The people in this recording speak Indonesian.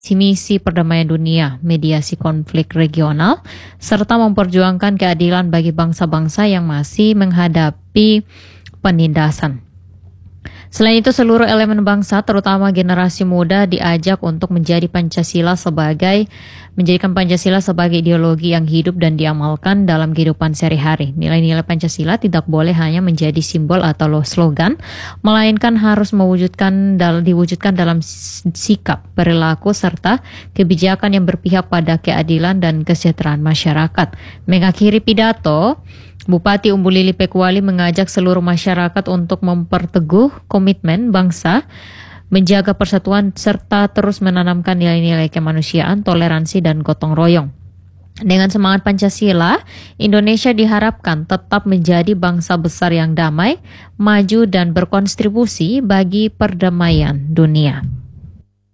misi perdamaian dunia, mediasi konflik regional, serta memperjuangkan keadilan bagi bangsa-bangsa yang masih menghadapi penindasan. Selain itu, seluruh elemen bangsa, terutama generasi muda, diajak untuk menjadikan Pancasila sebagai ideologi yang hidup dan diamalkan dalam kehidupan sehari-hari. Nilai-nilai Pancasila tidak boleh hanya menjadi simbol atau slogan, melainkan harus diwujudkan dalam sikap, perilaku, serta kebijakan yang berpihak pada keadilan dan kesejahteraan masyarakat. Mengakhiri pidato, Bupati Umbu Lili Pekuali mengajak seluruh masyarakat untuk memperteguh komitmen bangsa, menjaga persatuan serta terus menanamkan nilai-nilai kemanusiaan, toleransi, dan gotong royong. Dengan semangat Pancasila, Indonesia diharapkan tetap menjadi bangsa besar yang damai, maju, dan berkontribusi bagi perdamaian dunia.